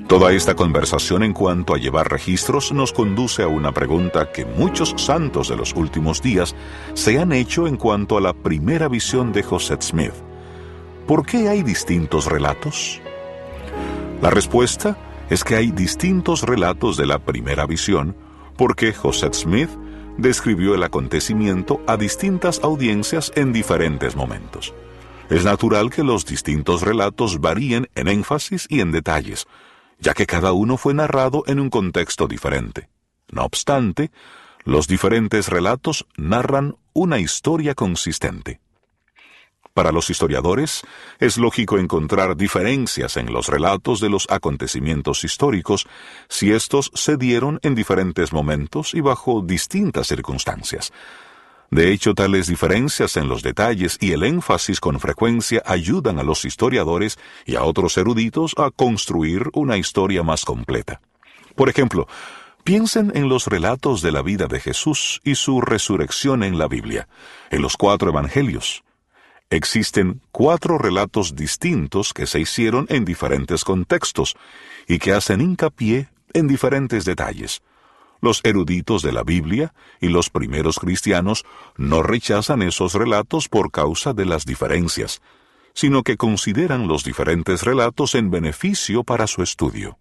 Toda esta conversación en cuanto a llevar registros nos conduce a una pregunta que muchos santos de los últimos días se han hecho en cuanto a la primera visión de Joseph Smith. ¿Por qué hay distintos relatos? La respuesta es que hay distintos relatos de la primera visión porque Joseph Smith describió el acontecimiento a distintas audiencias en diferentes momentos. Es natural que los distintos relatos varíen en énfasis y en detalles, ya que cada uno fue narrado en un contexto diferente. No obstante, los diferentes relatos narran una historia consistente. Para los historiadores, es lógico encontrar diferencias en los relatos de los acontecimientos históricos si estos se dieron en diferentes momentos y bajo distintas circunstancias. De hecho, tales diferencias en los detalles y el énfasis con frecuencia ayudan a los historiadores y a otros eruditos a construir una historia más completa. Por ejemplo, piensen en los relatos de la vida de Jesús y su resurrección en la Biblia, en los 4 evangelios. Existen 4 relatos distintos que se hicieron en diferentes contextos y que hacen hincapié en diferentes detalles. Los eruditos de la Biblia y los primeros cristianos no rechazan esos relatos por causa de las diferencias, sino que consideran los diferentes relatos en beneficio para su estudio.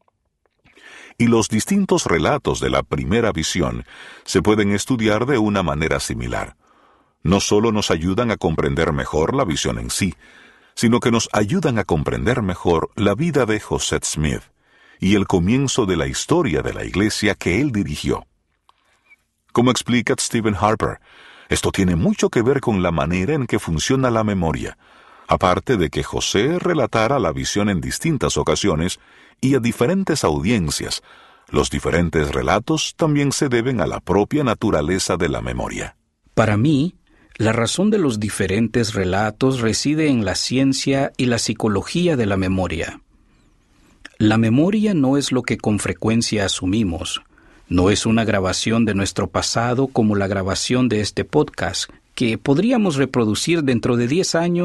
Y los distintos relatos de la primera visión se pueden estudiar de una manera similar. No solo nos ayudan a comprender mejor la visión en sí, sino que nos ayudan a comprender mejor la vida de Joseph Smith y el comienzo de la historia de la iglesia que él dirigió. Como explica Stephen Harper, esto tiene mucho que ver con la manera en que funciona la memoria, aparte de que José relatara la visión en distintas ocasiones y a diferentes audiencias. Los diferentes relatos también se deben a la propia naturaleza de la memoria. Para mí, la razón de los diferentes relatos reside en la ciencia y la psicología de la memoria. La memoria no es lo que con frecuencia asumimos. No es una grabación de nuestro pasado como la grabación de este podcast, que podríamos reproducir dentro de 10 años